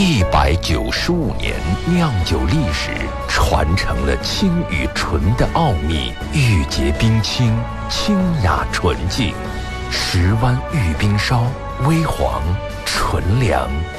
195年酿酒历史，传承了清与纯的奥秘，玉洁冰清，清雅纯净。10湾玉冰烧，微黄纯凉。